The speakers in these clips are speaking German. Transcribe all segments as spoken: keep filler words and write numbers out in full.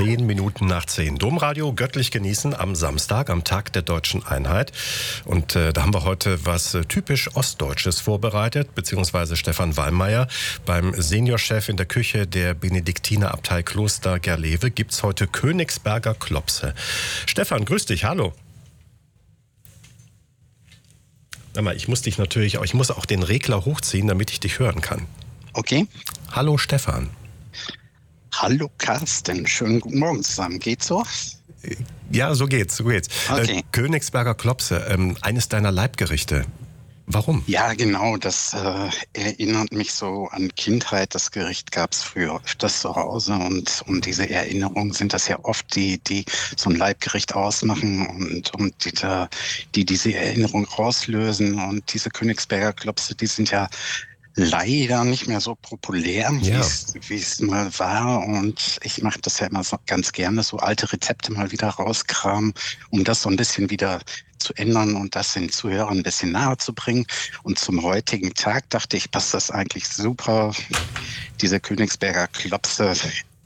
Zehn Minuten nach zehn. Domradio göttlich genießen am Samstag, am Tag der Deutschen Einheit. Und äh, da haben wir heute was äh, typisch Ostdeutsches vorbereitet, beziehungsweise Stefan Wallmeier beim Seniorchef in der Küche der Benediktinerabtei Kloster Gerlewe gibt's heute Königsberger Klopse. Stefan, grüß dich, hallo. Sag mal, ich muss dich natürlich, ich muss auch den Regler hochziehen, damit ich dich hören kann. Okay. Hallo Stefan. Hallo Carsten, schönen guten Morgen zusammen. Geht's so? Ja, so geht's, so geht's. Okay. Äh, Königsberger Klopse, ähm, eines deiner Leibgerichte. Warum? Ja, genau, das äh, erinnert mich so an Kindheit. Das Gericht gab's früher öfters zu Hause und, und diese Erinnerungen sind das ja oft, die, die so ein Leibgericht ausmachen und, und die, da, die diese Erinnerung rauslösen. Und diese Königsberger Klopse, die sind ja leider nicht mehr so populär, Ja. wie es mal war. Und ich mache das ja immer so ganz gerne, so alte Rezepte mal wieder rauskramen, um das so ein bisschen wieder zu ändern und das den Zuhörern ein bisschen nahe zu bringen. Und zum heutigen Tag dachte ich, passt das eigentlich super. Diese Königsberger Klopse,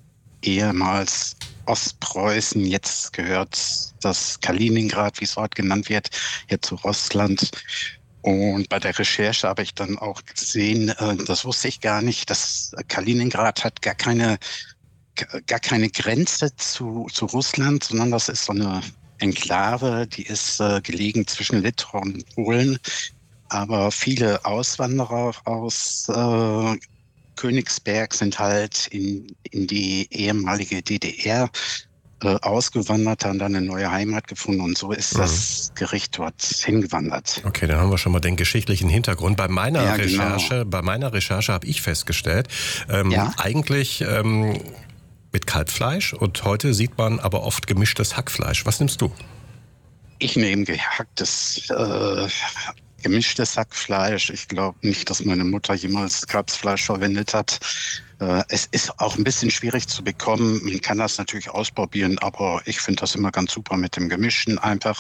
ehemals Ostpreußen, jetzt gehört das Kaliningrad, wie es heute genannt wird, hier zu Russland. Und bei der Recherche habe ich dann auch gesehen, das wusste ich gar nicht, dass Kaliningrad hat gar keine, gar keine Grenze zu, zu Russland, sondern das ist so eine Enklave, die ist äh, gelegen zwischen Litauen und Polen. Aber viele Auswanderer aus äh, Königsberg sind halt in, in die ehemalige D D R äh, ausgewandert, haben dann eine neue Heimat gefunden und so ist mhm. das Gericht dort hingewandert. Okay, dann haben wir schon mal den geschichtlichen Hintergrund. Bei meiner ja, Recherche, genau. bei meiner Recherche habe ich festgestellt, ähm, ja? eigentlich ähm, mit Kalbfleisch und heute sieht man aber oft gemischtes Hackfleisch. Was nimmst du? Ich nehme gehacktes, äh, gemischtes Hackfleisch. Ich glaube nicht, dass meine Mutter jemals Kalbsfleisch verwendet hat. Äh, es ist auch ein bisschen schwierig zu bekommen. Man kann das natürlich ausprobieren, aber ich finde das immer ganz super mit dem Gemischten einfach.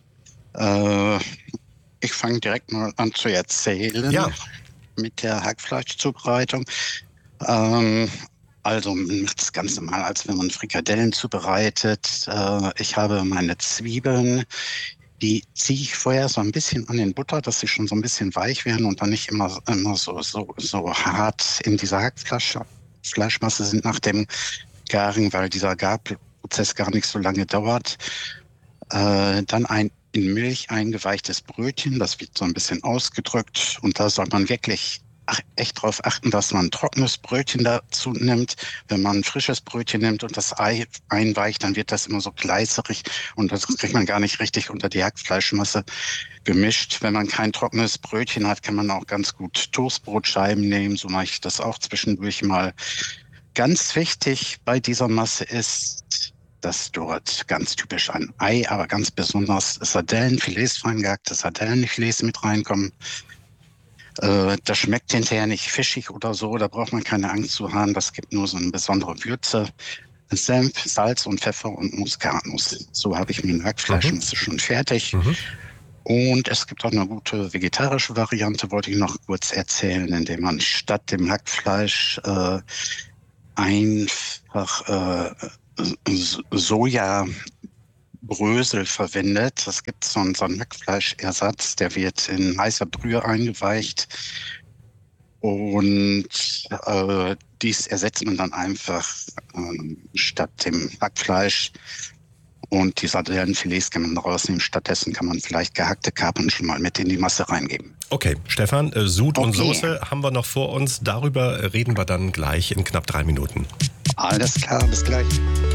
Äh, ich fange direkt mal an zu erzählen ja. mit der Hackfleischzubereitung. Ähm, Also man macht es ganz normal, als wenn man Frikadellen zubereitet. Äh, ich habe meine Zwiebeln, die ziehe ich vorher so ein bisschen an den Butter, dass sie schon so ein bisschen weich werden und dann nicht immer, immer so, so, so hart in dieser Hackfleischmasse sind nach dem Garen, weil dieser Garprozess gar nicht so lange dauert. Äh, dann ein in Milch eingeweichtes Brötchen, das wird so ein bisschen ausgedrückt und da soll man wirklich Ach, echt darauf achten, dass man ein trockenes Brötchen dazu nimmt. Wenn man ein frisches Brötchen nimmt und das Ei einweicht, dann wird das immer so gleißerig und das kriegt man gar nicht richtig unter die Hackfleischmasse gemischt. Wenn man kein trockenes Brötchen hat, kann man auch ganz gut Toastbrotscheiben nehmen. So mache ich das auch zwischendurch mal. Ganz wichtig bei dieser Masse ist, dass dort ganz typisch ein Ei, aber ganz besonders Sardellenfilets, fein gehackte Sardellenfilets mit reinkommen. Das schmeckt hinterher nicht fischig oder so, da braucht man keine Angst zu haben. Das gibt nur so eine besondere Würze. Senf, Salz und Pfeffer und Muskatnuss. So habe ich mein Hackfleisch mhm. schon fertig. Mhm. Und es gibt auch eine gute vegetarische Variante, wollte ich noch kurz erzählen, indem man statt dem Hackfleisch äh, einfach äh, Soja Brösel verwendet. Es gibt so einen, so einen Hackfleischersatz, der wird in heißer Brühe eingeweicht und äh, dies ersetzt man dann einfach äh, statt dem Hackfleisch und die Sardellenfilets kann man rausnehmen. Stattdessen kann man vielleicht gehackte Kapern schon mal mit in die Masse reingeben. Okay, Stefan, äh, Sud okay. und Soße haben wir noch vor uns. Darüber reden wir dann gleich in knapp drei Minuten. Alles klar, bis gleich.